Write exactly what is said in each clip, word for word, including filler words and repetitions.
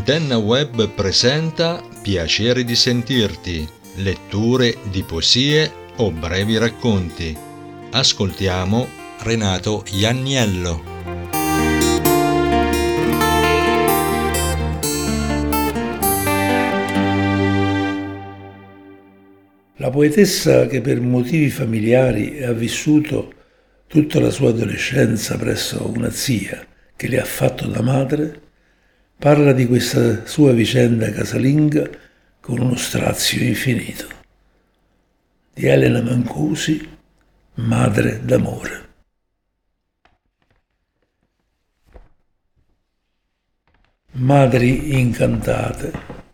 Antenna Web presenta Piacere di sentirti, letture di poesie o brevi racconti. Ascoltiamo Renato Ianniello. La poetessa che per motivi familiari ha vissuto tutta la sua adolescenza presso una zia che le ha fatto da madre, parla di questa sua vicenda casalinga con uno strazio infinito. Di Elena Mancusi, Madre d'amore. Madri incantate,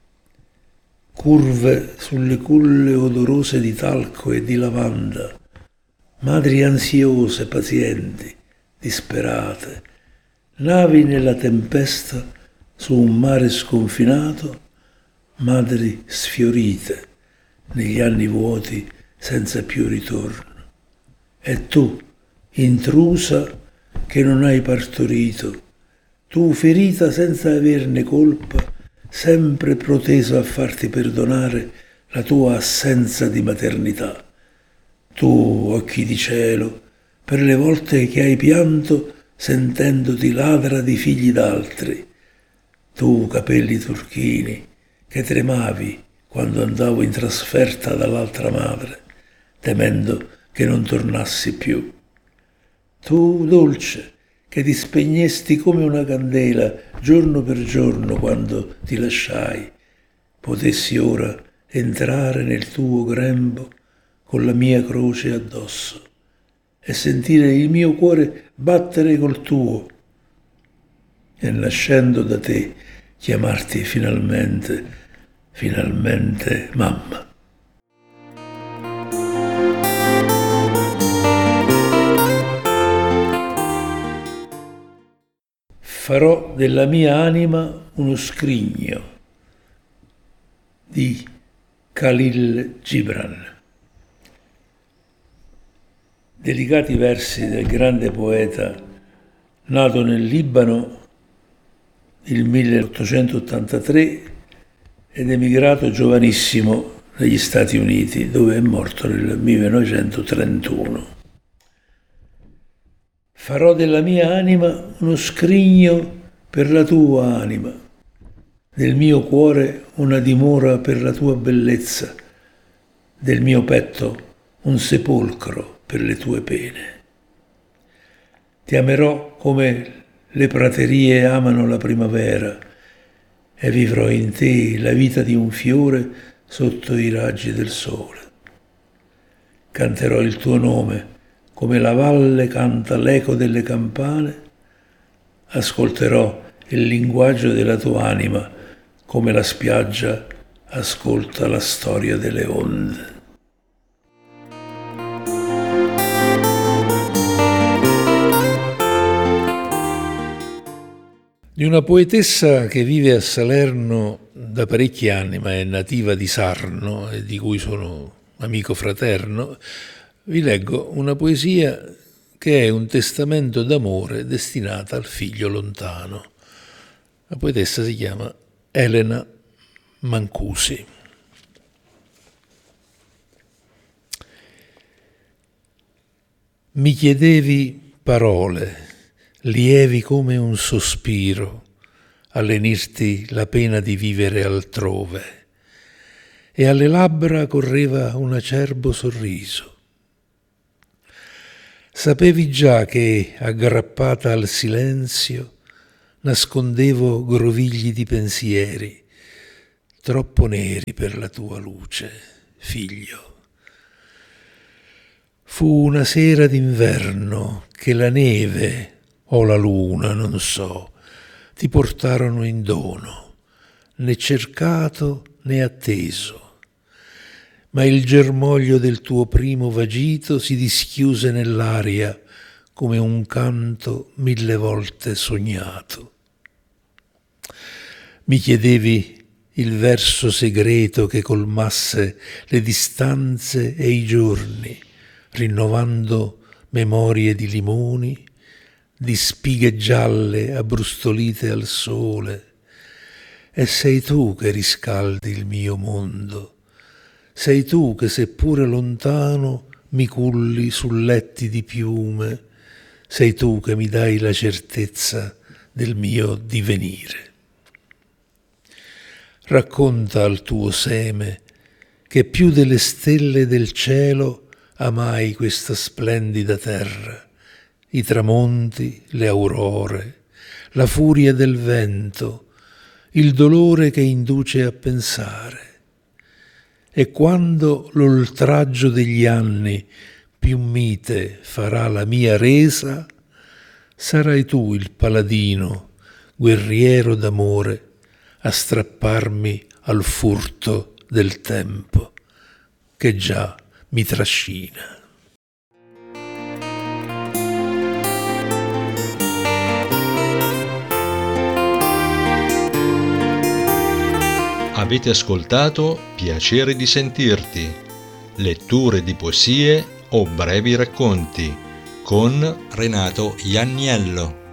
curve sulle culle odorose di talco e di lavanda, madri ansiose, pazienti, disperate, navi nella tempesta su un mare sconfinato, madri sfiorite negli anni vuoti senza più ritorno. E tu, intrusa, che non hai partorito, tu ferita senza averne colpa, sempre proteso a farti perdonare la tua assenza di maternità. Tu, occhi di cielo, per le volte che hai pianto sentendoti ladra di figli d'altri. Tu, capelli turchini, che tremavi quando andavo in trasferta dall'altra madre, temendo che non tornassi più. Tu, dolce, che ti spegnesti come una candela giorno per giorno quando ti lasciai, potessi ora entrare nel tuo grembo con la mia croce addosso e sentire il mio cuore battere col tuo e nascendo da te chiamarti finalmente, finalmente mamma. Farò della mia anima uno scrigno di Khalil Gibran. Delicati versi del grande poeta nato nel Libano nel milleottocentottantatré ed emigrato giovanissimo negli Stati Uniti, dove è morto nel millenovecentotrentuno. Farò della mia anima uno scrigno per la tua anima, del mio cuore una dimora per la tua bellezza, del mio petto un sepolcro per le tue pene. Ti amerò come le praterie amano la primavera e vivrò in te la vita di un fiore sotto i raggi del sole. Canterò il tuo nome come la valle canta l'eco delle campane, ascolterò il linguaggio della tua anima come la spiaggia ascolta la storia delle onde. Di una poetessa che vive a Salerno da parecchi anni, ma è nativa di Sarno e di cui sono amico fraterno, vi leggo una poesia che è un testamento d'amore destinata al figlio lontano. La poetessa si chiama Elena Mancusi. Mi chiedevi parole, lievi come un sospiro, a lenirti la pena di vivere altrove, e alle labbra correva un acerbo sorriso. Sapevi già che, aggrappata al silenzio, nascondevo grovigli di pensieri, troppo neri per la tua luce, figlio. Fu una sera d'inverno che la neve o la luna, non so, ti portarono in dono, né cercato né atteso. Ma il germoglio del tuo primo vagito si dischiuse nell'aria come un canto mille volte sognato. Mi chiedevi il verso segreto che colmasse le distanze e i giorni, rinnovando memorie di limoni, di spighe gialle abbrustolite al sole, e sei tu che riscaldi il mio mondo. Sei tu che seppure lontano mi culli su letti di piume, sei tu che mi dai la certezza del mio divenire. Racconta al tuo seme che più delle stelle del cielo amai questa splendida terra, i tramonti, le aurore, la furia del vento, il dolore che induce a pensare. E quando l'oltraggio degli anni più mite farà la mia resa, sarai tu il paladino, guerriero d'amore, a strapparmi al furto del tempo che già mi trascina. Avete ascoltato Piacere di sentirti, letture di poesie o brevi racconti con Renato Ianniello.